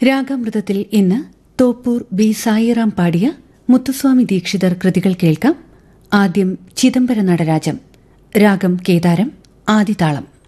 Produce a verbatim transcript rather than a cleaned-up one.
രാഗാമൃതത്തിൽ ഇന്ന് തോപ്പൂർ ബി സായിറാം പാടിയ മുത്തുസ്വാമി ദീക്ഷിതർ കൃതികൾ കേൾക്കാം. ആദ്യം ചിദംബര നടരാജം, രാഗം കേദാരം, ആദിതാളം.